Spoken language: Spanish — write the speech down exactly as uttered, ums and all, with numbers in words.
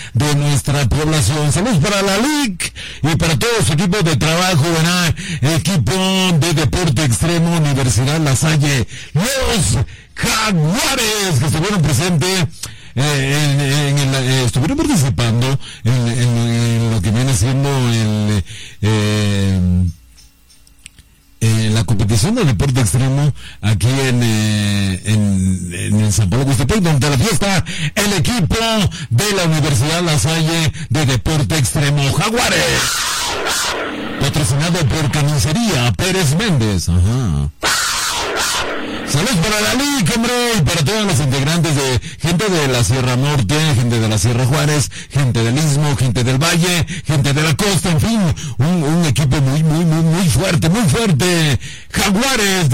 de nuestra población. Saludos para la L I C y para todo su equipo de trabajo, ¿verdad? Equipo de Deporte Extremo, Universidad La Salle, los Jaguares, que estuvieron presentes, eh, en, en el, eh, estuvieron participando en, en, en lo que viene siendo el, eh, Eh, la competición de deporte extremo aquí en, eh, en, en el San Pablo Huastepec, donde la fiesta el equipo de la Universidad La Salle de Deporte Extremo Jaguares, patrocinado por Carnicería Pérez Méndez. Ajá. Saludos para la L I C, hombre, y para todos los integrantes de gente de la Sierra Norte, gente de la Sierra Juárez, gente del Istmo, gente del Valle, gente de la costa, en fin, un, un equipo muy, muy, muy, muy fuerte, muy fuerte. Jaguares